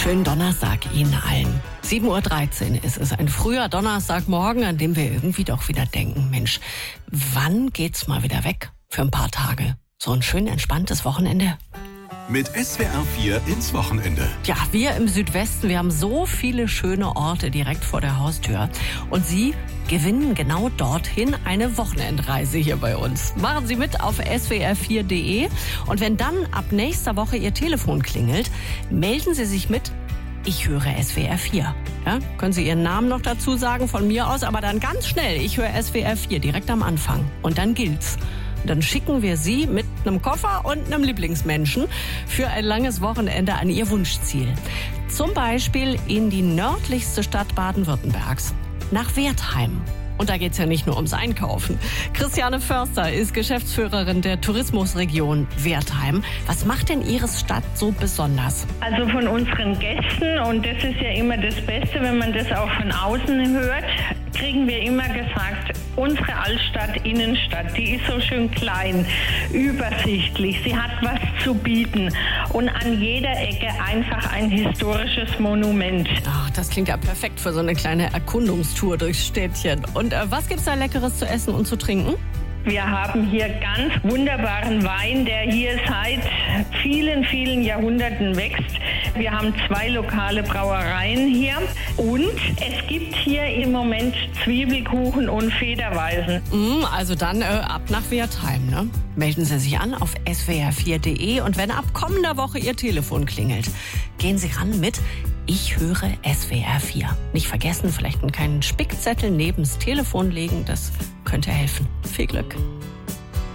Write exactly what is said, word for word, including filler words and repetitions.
Schönen Donnerstag Ihnen allen. sieben Uhr dreizehn ist es, ein früher Donnerstagmorgen, an dem wir irgendwie doch wieder denken, Mensch, wann geht's mal wieder weg für ein paar Tage? So ein schön entspanntes Wochenende. Mit S W R vier ins Wochenende. Ja, wir im Südwesten, wir haben so viele schöne Orte direkt vor der Haustür. Und Sie gewinnen genau dorthin eine Wochenendreise hier bei uns. Machen Sie mit auf S W R vier Punkt de. Und wenn dann ab nächster Woche Ihr Telefon klingelt, melden Sie sich mit: Ich höre S W R vier. Ja, können Sie Ihren Namen noch dazu sagen von mir aus, aber dann ganz schnell: Ich höre S W R vier direkt am Anfang. Und dann gilt's. Dann schicken wir Sie mit einem Koffer und einem Lieblingsmenschen für ein langes Wochenende an Ihr Wunschziel. Zum Beispiel in die nördlichste Stadt Baden-Württembergs, nach Wertheim. Und da geht's ja nicht nur ums Einkaufen. Christiane Förster ist Geschäftsführerin der Tourismusregion Wertheim. Was macht denn Ihre Stadt so besonders? Also von unseren Gästen, und das ist ja immer das Beste, wenn man das auch von außen hört, kriegen wir immer gesagt, unsere Altstadt, Innenstadt, die ist so schön klein, übersichtlich, sie hat was zu bieten und an jeder Ecke einfach ein historisches Monument. Ach, das klingt ja perfekt für so eine kleine Erkundungstour durchs Städtchen. Und äh, was gibt's da Leckeres zu essen und zu trinken? Wir haben hier ganz wunderbaren Wein, der hier seit vielen, vielen Jahrhunderten wächst. Wir haben zwei lokale Brauereien hier und es gibt hier im Moment Zwiebelkuchen und Federweisen. Mm, also dann äh, ab nach Wertheim, ne? Melden Sie sich an auf S W R vier Punkt de und wenn ab kommender Woche Ihr Telefon klingelt, gehen Sie ran mit: Ich höre S W R vier. Nicht vergessen, vielleicht einen kleinen Spickzettel neben's Telefon legen, das könnte helfen. Viel Glück.